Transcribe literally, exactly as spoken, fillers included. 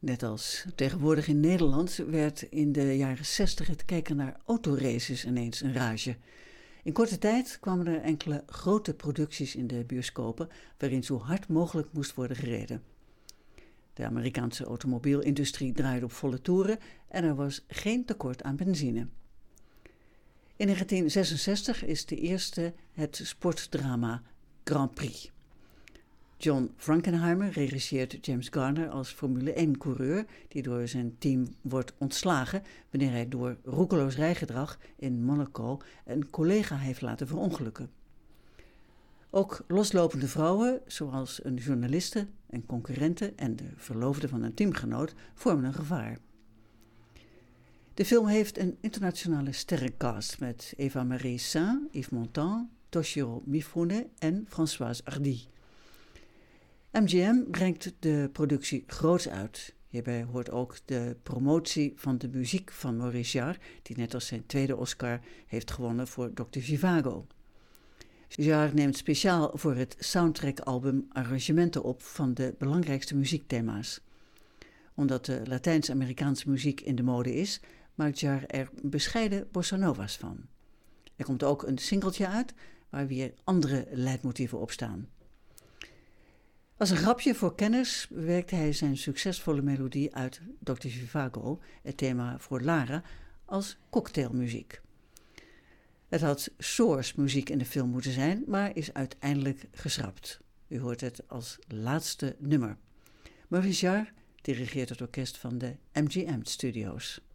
Net als tegenwoordig in Nederland werd in de jaren zestig het kijken naar autoraces ineens een rage. In korte tijd kwamen er enkele grote producties in de bioscopen waarin zo hard mogelijk moest worden gereden. De Amerikaanse automobielindustrie draaide op volle toeren en er was geen tekort aan benzine. In negentien zesenzestig is de eerste het sportdrama Grand Prix. John Frankenheimer regisseert James Garner als Formule één-coureur die door zijn team wordt ontslagen wanneer hij door roekeloos rijgedrag in Monaco een collega heeft laten verongelukken. Ook loslopende vrouwen, zoals een journaliste, een concurrente en de verloofde van een teamgenoot, vormen een gevaar. De film heeft een internationale sterrencast met Eva-Marie Saint, Yves Montand, Toshiro Mifune en Françoise Hardy. M G M brengt de productie groots uit. Hierbij hoort ook de promotie van de muziek van Maurice Jarre, die net als zijn tweede Oscar heeft gewonnen voor dokter Zhivago. Jarre neemt speciaal voor het soundtrack-album arrangementen op van de belangrijkste muziekthema's. Omdat de Latijns-Amerikaanse muziek in de mode is, maakt Jarre er bescheiden bossa nova's van. Er komt ook een singeltje uit waar weer andere leidmotieven op staan. Als een grapje voor kenners bewerkt hij zijn succesvolle melodie uit dokter Zhivago, het thema voor Lara, als cocktailmuziek. Het had Source muziek in de film moeten zijn, maar is uiteindelijk geschrapt. U hoort het als laatste nummer. Maurice Jarre dirigeert het orkest van de M G M Studios.